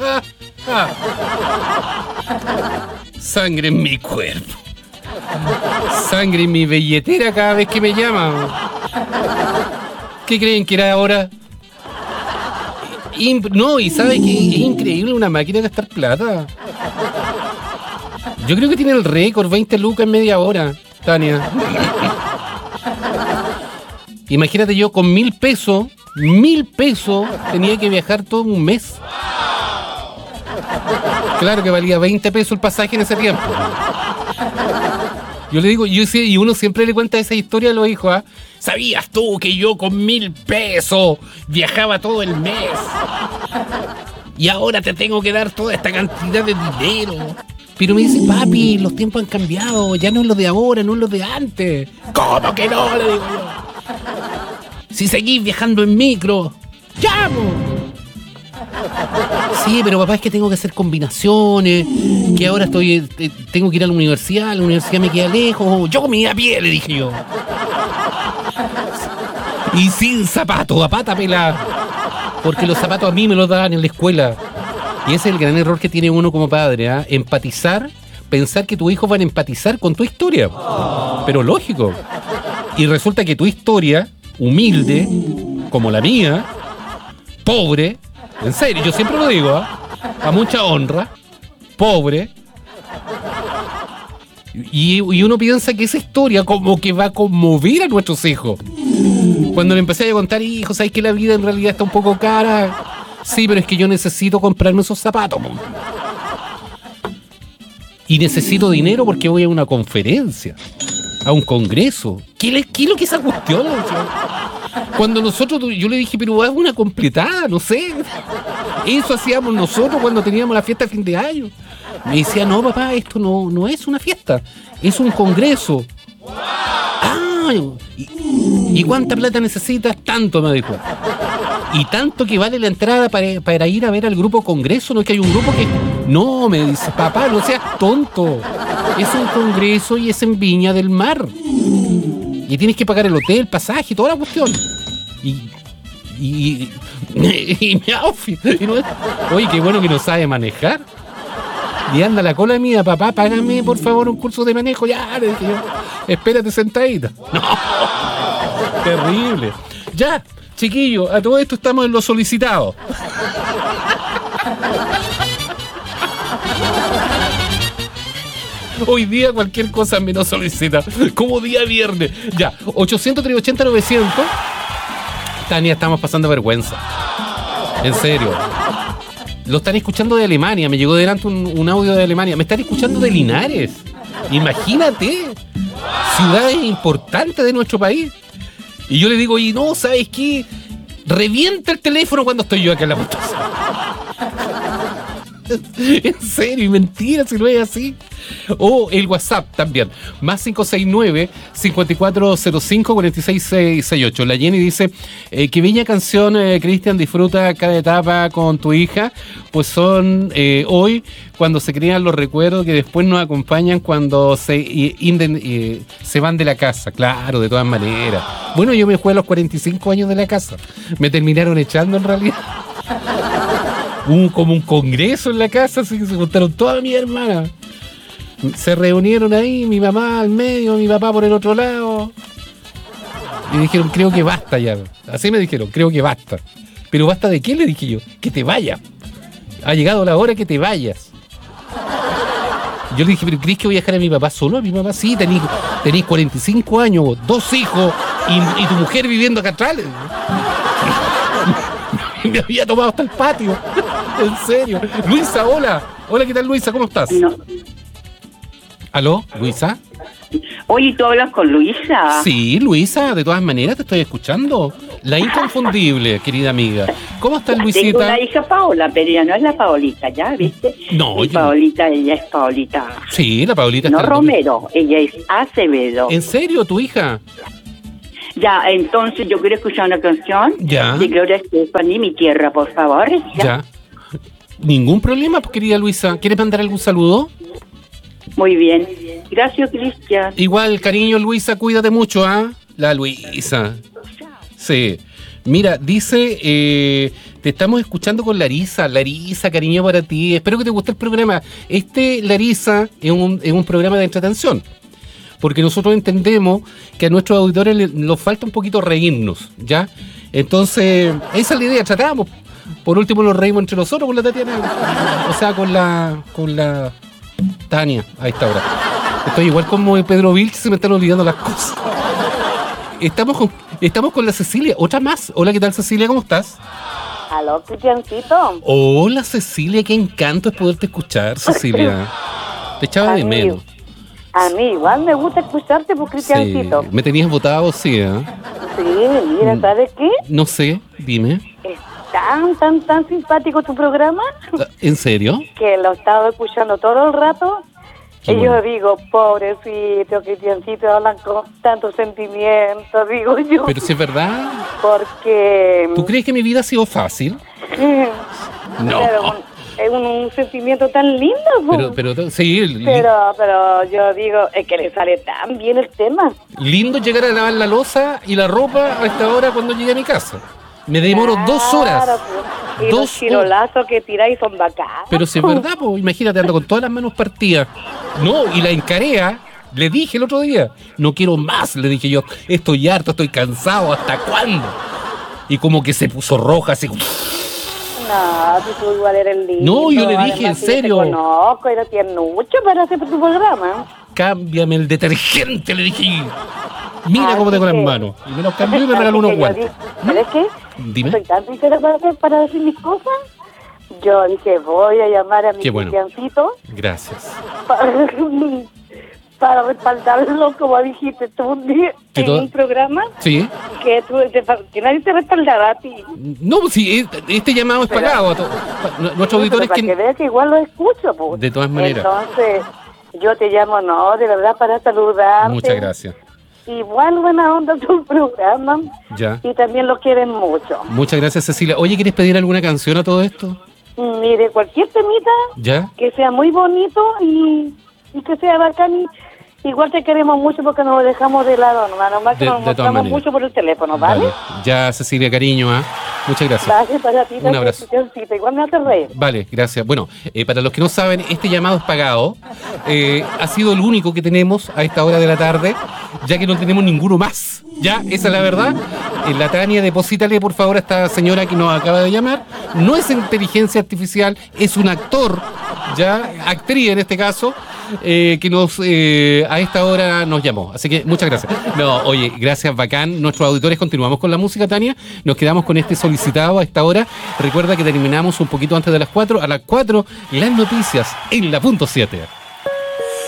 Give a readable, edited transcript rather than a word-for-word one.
Sangre en mi cuerpo. Sangre en mi billetera cada vez que me llaman. ¿Qué creen que era ahora? No, y ¿sabes qué? Es increíble una máquina de gastar plata. Yo creo que tiene el récord, 20 lucas en media hora, Tania. Imagínate yo con 1.000 pesos tenía que viajar todo un mes. Claro que valía 20 pesos el pasaje en ese tiempo. Yo le digo, y uno siempre le cuenta esa historia a los hijos, ¿ah? ¿Sabías tú que yo con 1.000 pesos viajaba todo el mes? Y ahora te tengo que dar toda esta cantidad de dinero. Pero me dice, papi, los tiempos han cambiado, ya no es lo de ahora, no es lo de antes. ¿Cómo que no? Le digo yo. Si seguís viajando en micro, ¡llamo! Sí, pero papá, es que tengo que hacer combinaciones, que ahora tengo que ir a la universidad me queda lejos. Yo comía a pie, le dije yo. Y sin zapatos, a pata pelada. Porque los zapatos a mí me los daban en la escuela. Y ese es el gran error que tiene uno como padre, ¿eh? Empatizar, pensar que tus hijos van a empatizar con tu historia. Pero lógico. Y resulta que tu historia, humilde, como la mía, pobre, en serio, yo siempre lo digo, ¿eh? A mucha honra, pobre. Y uno piensa que esa historia como que va a conmover a nuestros hijos. Cuando le empecé a contar, hijo, ¿sabes que la vida en realidad está un poco cara? Sí, pero es que yo necesito comprarme esos zapatos. Y necesito dinero porque voy a una conferencia, a un congreso. ¿Qué es lo que esa cuestión? Cuando yo le dije, pero haz una completada, no sé. Eso hacíamos nosotros cuando teníamos la fiesta de fin de año. Me decía, no, papá, esto no es una fiesta, es un congreso. ¿Y cuánta plata necesitas? Tanto, me dijo. ¿Y tanto que vale la entrada para ir a ver al grupo Congreso? ¿No es que hay un grupo que...? No, me dice, papá, no seas tonto. Es un congreso y es en Viña del Mar. Y tienes que pagar el hotel, el pasaje, toda la cuestión. Y me outfit. Oye, qué bueno que no sabe manejar. Y anda la cola mía, papá, págame por favor un curso de manejo. Ya, le dije yo, espérate sentadita. No, terrible. Ya, chiquillo, a todo esto estamos en lo solicitado. Hoy día cualquier cosa menos solicita. Como día viernes. Ya, 800-380-900. Tania, estamos pasando vergüenza. En serio. Lo están escuchando de Alemania. Me llegó delante un audio de Alemania. Me están escuchando de Linares. Imagínate. Ciudades importantes de nuestro país. Y yo le digo, y no, ¿sabes qué? Revienta el teléfono cuando estoy yo acá en la mostaza. En serio, y mentira si no es así. O el WhatsApp también, más 569-5405-4668. La Jenny dice, qué bella canción, Cristian, disfruta cada etapa con tu hija, pues son hoy cuando se crean los recuerdos que después nos acompañan cuando se van de la casa. Claro, de todas maneras. Bueno, yo me fui a los 45 años de la casa, me terminaron echando en realidad. Hubo como un congreso en la casa, así que se juntaron todas mis hermanas. Se reunieron ahí, mi mamá al medio, mi papá por el otro lado. Y dijeron, creo que basta ya. Así me dijeron, creo que basta. ¿Pero basta de qué? Le dije yo. Que te vayas. Ha llegado la hora que te vayas. Yo le dije, ¿pero crees que voy a dejar a mi papá solo? A mi papá, sí, tenés 45 años, 2 hijos y tu mujer viviendo acá atrás. Me había tomado hasta el patio. En serio. Luisa, hola. Hola, ¿qué tal, Luisa? ¿Cómo estás? No. ¿Aló, Luisa? Oye, ¿tú hablas con Luisa? Sí, Luisa, de todas maneras te estoy escuchando. La inconfundible, querida amiga. ¿Cómo estás, Luisita? Tengo una hija Paola, pero ella no es la Paolita, ¿ya? ¿Viste? No, y Paolita, ella es Paolita. Sí, la Paolita. No Romero, ella es Acevedo. ¿En serio, tu hija? Ya, entonces yo quiero escuchar una canción ya. de Gloria Estefan, Mi Tierra, por favor. Ya. Ningún problema, querida Luisa. ¿Quieres mandar algún saludo? Muy bien. Gracias, Cristian. Igual, cariño, Luisa, cuídate mucho, ¿ah? La Luisa. Sí. Mira, dice Te estamos escuchando con Larisa. Larisa, cariño para ti. Espero que te guste el programa. Larisa, es un programa de entretención. Porque nosotros entendemos que a nuestros auditores nos falta un poquito reírnos, ¿ya? Entonces, esa es la idea, tratamos. Por último nos reímos entre nosotros con la Tatiana. O sea, con la Tania, a esta hora. Estoy igual como Pedro Vilch, se me están olvidando las cosas. Estamos con la Cecilia, otra más. Hola, ¿qué tal, Cecilia? ¿Cómo estás? Aló, Cristiancito. Hola, Cecilia, qué encanto es poderte escuchar, Cecilia. Te echaba de menos. A mí igual me gusta escucharte, pues, Cristiancito. Sí. ¿Me tenías votado? Sí, ¿eh? Sí, mira, ¿sabes qué? No sé, dime. Es tan simpático tu programa. ¿En serio? Que lo he estado escuchando todo el rato. Qué Y bueno. yo digo, pobrecito, Cristiancito, hablan con tanto sentimiento, digo yo. Pero si es verdad. Porque... ¿Tú crees que mi vida ha sido fácil? No. Pero es un sentimiento tan lindo, pues. Pero sí, Pero yo digo, es que le sale tan bien el tema. lindo llegar a lavar la loza y la ropa a esta hora cuando llegue a mi casa. Me demoro 2 horas. Pues. Y los chirolazos que tiráis son bacanos. Pero si es verdad, pues imagínate, ando con todas las manos partidas. No, y la encarea, le dije el otro día, no quiero más, le dije yo, estoy harto, estoy cansado, ¿hasta cuándo? Y como que se puso roja, así. No, si tú igual eres lindo. No, yo le dije, además, en serio. Yo te conozco, era tiernucho para hacer tu programa. Cámbiame el detergente, le dije. Mira cómo tengo las que- manos. Y me los cambió y me regaló unos guantes. ¿Sabes qué? Dime. Soy tan sincera para decir mis cosas. Yo dije, voy a llamar a mi Qué bueno. Cristiancito Gracias. para respaldarlo, como dijiste tú un día ¿Que en todo- un programa, Sí. que nadie te respaldaba a ti. No, pues sí, este llamado es Pero- pagado. Nuestros auditores Para que que... veas que igual lo escucho, pues. De todas maneras. Entonces, yo te llamo, no, de verdad, para saludarte. Muchas gracias. Igual buena onda tu programa. Ya. Y también lo quieren mucho. Muchas gracias, Cecilia. Oye, ¿quieres pedir alguna canción a todo esto? Mire, cualquier temita ¿Ya? que sea muy bonito y que sea bacán. Igual te queremos mucho porque nos dejamos de lado, nomás que De- nos de todas mostramos maneras. mucho por el teléfono, ¿vale? Ya, Cecilia, cariño, ¿ah? Muchas gracias. Vale, para ti, Un abrazo. Cristiancito. Igual me hace reír. Vale, gracias. Bueno, para los que no saben, este llamado es pagado. Ha sido el único que tenemos a esta hora de la tarde, ya que no tenemos ninguno más. Ya, esa es la verdad. La Tania, deposítale por favor a esta señora que nos acaba de llamar. No es inteligencia artificial, es un actor, ya, actriz en este caso, que nos a esta hora nos llamó. Así que muchas gracias. No, oye, gracias, bacán. Nuestros auditores, continuamos con la música, Tania. Nos quedamos con este solicitado a esta hora. Recuerda que terminamos un poquito antes de las 4. A las 4, las noticias en la punto 7.